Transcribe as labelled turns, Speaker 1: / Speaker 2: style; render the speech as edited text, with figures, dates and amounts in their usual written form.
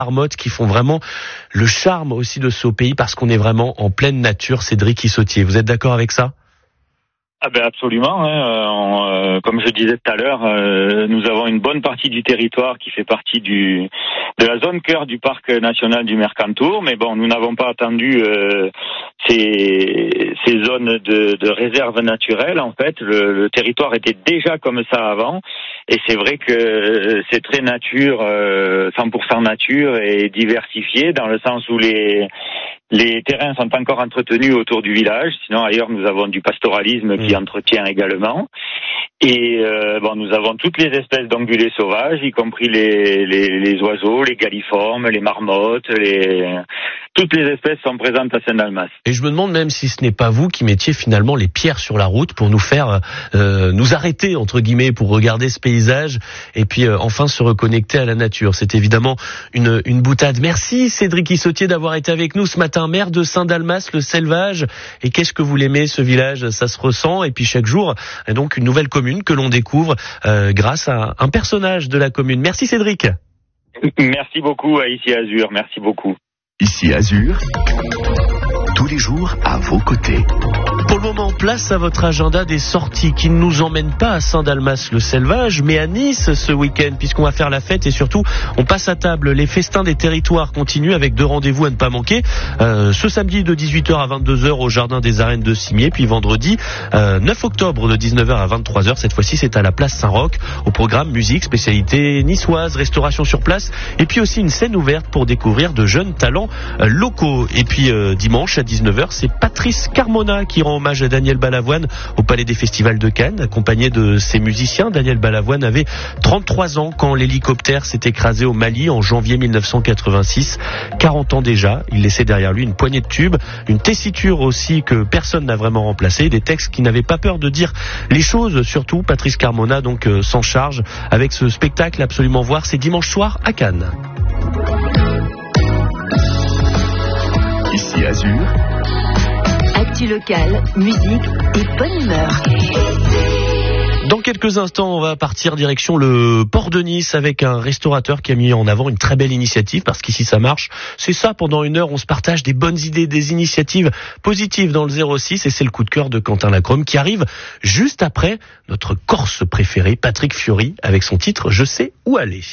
Speaker 1: marmottes qui font vraiment le charme aussi de ce pays parce qu'on est vraiment en pleine nature. Cédric Issautier, vous êtes d'accord avec ça ?
Speaker 2: Ah ben absolument. Comme je disais tout à l'heure, nous avons une bonne partie du territoire qui fait partie de la zone cœur du parc national du Mercantour. Mais bon, nous n'avons pas attendu ces zones de réserve naturelle. En fait, le territoire était déjà comme ça avant. Et c'est vrai que c'est très nature, 100% nature et diversifié dans le sens où les terrains sont encore entretenus autour du village. Sinon, ailleurs, nous avons du pastoralisme qui entretient également. Et nous avons toutes les espèces d'ongulés sauvages, y compris les oiseaux, les galliformes, les marmottes, toutes les espèces sont présentes à Saint-Dalmas.
Speaker 1: Et je me demande même si ce n'est pas vous qui mettiez finalement les pierres sur la route pour nous faire nous arrêter entre guillemets pour regarder ce paysage et puis enfin se reconnecter à la nature. C'est évidemment une boutade. Merci Cédric Issautier d'avoir été avec nous ce matin, maire de Saint-Dalmas, le Selvage. Et qu'est-ce que vous l'aimez ce village, ça se ressent. Et puis chaque jour, donc une nouvelle commune que l'on découvre grâce à un personnage de la commune. Merci Cédric.
Speaker 2: Merci beaucoup à Ici Azur, merci beaucoup.
Speaker 3: Ici Azur, tous les jours à vos côtés.
Speaker 1: Pour le moment, place à votre agenda des sorties qui ne nous emmènent pas à Saint-Dalmas le Selvage, mais à Nice ce week-end, puisqu'on va faire la fête et surtout, on passe à table. Les festins des territoires continuent avec 2 rendez-vous à ne pas manquer. Ce samedi de 18h à 22h au Jardin des Arènes de Cimier, puis vendredi 9 octobre de 19h à 23h. Cette fois-ci, c'est à la place Saint-Roch. Au programme musique, spécialité niçoise, restauration sur place, et puis aussi une scène ouverte pour découvrir de jeunes talents locaux. Et puis dimanche à 19h, c'est Patrice Carmona qui rend hommage à Daniel Balavoine au Palais des Festivals de Cannes, accompagné de ses musiciens. Daniel Balavoine avait 33 ans quand l'hélicoptère s'est écrasé au Mali en janvier 1986. 40 ans déjà, il laissait derrière lui une poignée de tubes, une tessiture aussi que personne n'a vraiment remplacée, des textes qui n'avaient pas peur de dire les choses. Surtout, Patrice Carmona donc s'en charge avec ce spectacle absolument voir. C'est dimanche soir à Cannes.
Speaker 3: Ici Azur.
Speaker 4: Actu locale, musique et bonne humeur.
Speaker 1: Dans quelques instants, on va partir direction le port de Nice avec un restaurateur qui a mis en avant une très belle initiative parce qu'ici ça marche. C'est ça, pendant 1 heure, on se partage des bonnes idées, des initiatives positives dans le 06 et c'est le coup de cœur de Quentin Lacrome qui arrive juste après notre Corse préféré, Patrick Fiori, avec son titre « Je sais où aller ».